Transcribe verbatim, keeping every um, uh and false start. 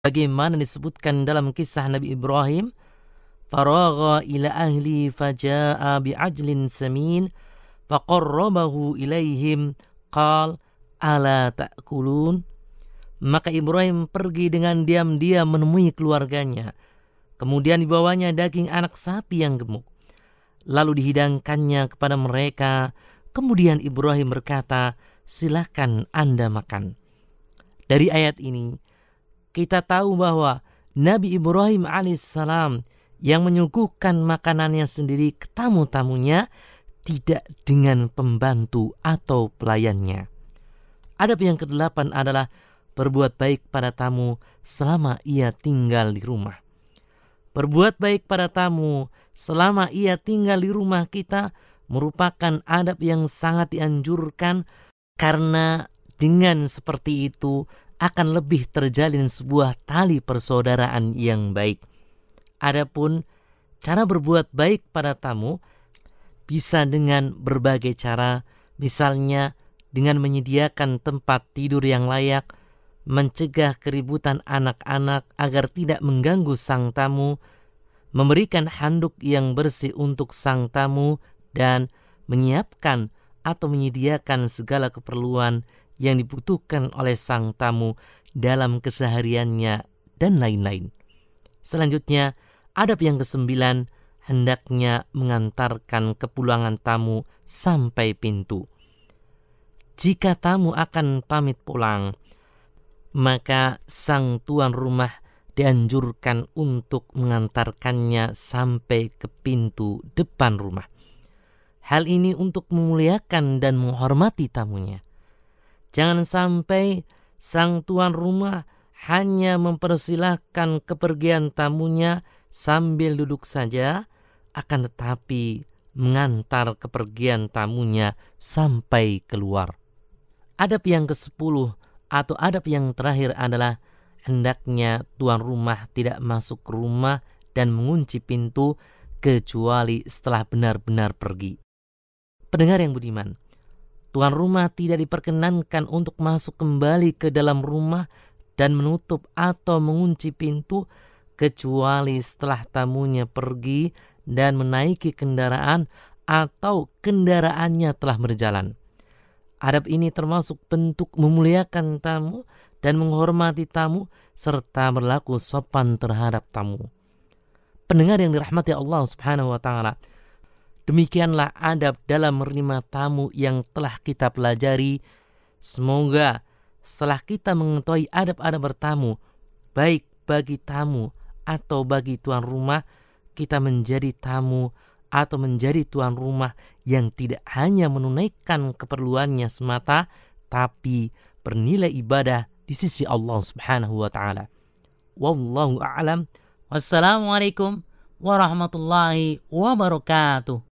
Bagaimana disebutkan dalam kisah Nabi Ibrahim, faragha ila ahli faja'a bi'ajlin samin faqarrabahu ilaihim qal ala ta'kulun. Maka Ibrahim pergi dengan diam-diam menemui keluarganya. Kemudian dibawanya daging anak sapi yang gemuk, lalu dihidangkannya kepada mereka. Kemudian Ibrahim berkata, silakan Anda makan. Dari ayat ini kita tahu bahwa Nabi Ibrahim alaihissalam yang menyuguhkan makanannya sendiri ke tamu-tamunya, tidak dengan pembantu atau pelayannya. Adab yang kedelapan adalah berbuat baik pada tamu selama ia tinggal di rumah. Berbuat baik pada tamu selama ia tinggal di rumah kita merupakan adab yang sangat dianjurkan, karena dengan seperti itu akan lebih terjalin sebuah tali persaudaraan yang baik. Adapun cara berbuat baik pada tamu bisa dengan berbagai cara, misalnya dengan menyediakan tempat tidur yang layak, mencegah keributan anak-anak agar tidak mengganggu sang tamu, memberikan handuk yang bersih untuk sang tamu, dan menyiapkan atau menyediakan segala keperluan yang dibutuhkan oleh sang tamu dalam kesehariannya, dan lain-lain. Selanjutnya, adab yang kesembilan, hendaknya mengantarkan kepulangan tamu sampai pintu. Jika tamu akan pamit pulang, maka sang tuan rumah dianjurkan untuk mengantarkannya sampai ke pintu depan rumah. Hal ini untuk memuliakan dan menghormati tamunya. Jangan sampai sang tuan rumah hanya mempersilahkan kepergian tamunya sambil duduk saja, akan tetapi mengantar kepergian tamunya sampai keluar. Adab yang kesepuluh atau adab yang terakhir adalah hendaknya tuan rumah tidak masuk ke rumah dan mengunci pintu kecuali setelah benar-benar pergi. Pendengar yang budiman, tuan rumah tidak diperkenankan untuk masuk kembali ke dalam rumah dan menutup atau mengunci pintu kecuali setelah tamunya pergi dan menaiki kendaraan atau kendaraannya telah berjalan. Adab ini termasuk bentuk memuliakan tamu dan menghormati tamu serta berlaku sopan terhadap tamu. Pendengar yang dirahmati Allah Subhanahu wa taala, demikianlah adab dalam menerima tamu yang telah kita pelajari. Semoga setelah kita mengetahui adab-adab bertamu, baik bagi tamu atau bagi tuan rumah, kita menjadi tamu atau menjadi tuan rumah yang tidak hanya menunaikan keperluannya semata, tapi bernilai ibadah di sisi Allah Subhanahu wa taala. Wallahu a'lam. Wassalamualaikum warahmatullahi wabarakatuh.